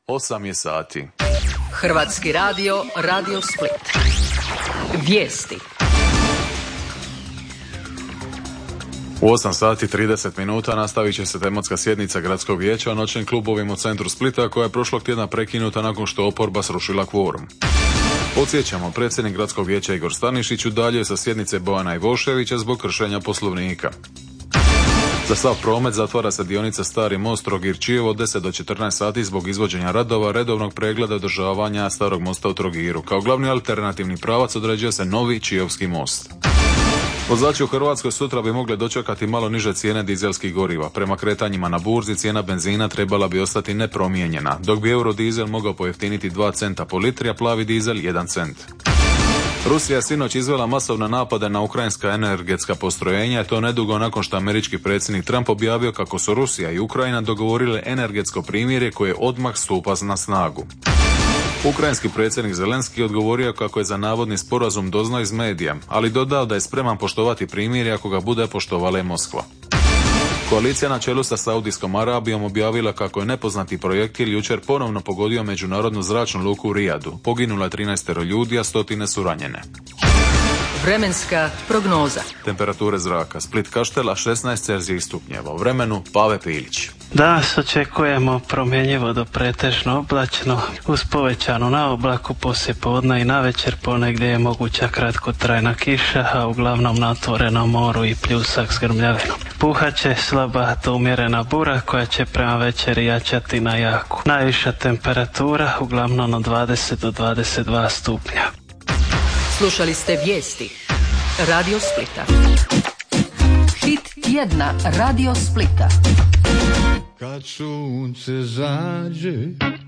8 je sati. Hrvatski radio, Radio Split. Vijesti. U 8 sati 30 minuta nastavit će se tematska sjednica gradskog vijeća o noćnim klubovima u centru Splita koja je prošlog tjedna prekinuta nakon što oporba srušila kvorum. Podsjećamo, predsjednik gradskog vijeća Igor Stanišić udaljio sa sjednice Bojana Ivoševića zbog kršenja poslovnika. Za sav promet zatvara se dionica Stari most Trogir-Čiovo od 10 do 14 sati zbog izvođenja radova, redovnog pregleda održavanja Starog mosta u Trogiru. Kao glavni alternativni pravac određuje se novi Čiovski most. Vozači u Hrvatskoj sutra bi mogli dočekati malo niže cijene dizelskih goriva. Prema kretanjima na burzi cijena benzina trebala bi ostati nepromijenjena, dok bi eurodizel mogao pojeftiniti 2 centa po litri, a plavi dizel 1 cent. Rusija je sinoć izvela masovne napade na ukrajinska energetska postrojenja, to nedugo nakon što američki predsjednik Trump objavio kako su Rusija i Ukrajina dogovorile energetsko primirje koje odmah stupa na snagu. Ukrajinski predsjednik Zelenski odgovorio kako je za navodni sporazum doznao iz medija, ali dodao da je spreman poštovati primirje ako ga bude poštovala i Moskva. Koalicija na čelu sa Saudijskom Arabijom objavila kako je nepoznati projektil jučer ponovno pogodio međunarodnu zračnu luku u Rijadu. Poginulo je 13 ljudi, a stotine su ranjene. Vremenska prognoza. Temperature zraka: Split Kaštela 16 Celzijevih stupnjeva. U vremenu Pave Pilić. Danas očekujemo promjenjivo do pretežno oblačno uz povećanu na oblaku poslijepodne i navečer ponegdje je moguća kratkotrajna kiša, a uglavnom na otvorenom moru i pljusak s grmljavinom. Puhaće slaba do umjerena bura koja će prema večeri jačati na jaku. Najviša temperatura uglavnom od 20 do 22 stupnja. Slušali ste vijesti Radio Splita. Hit tjedna Radio Splita. Kad sunce zađe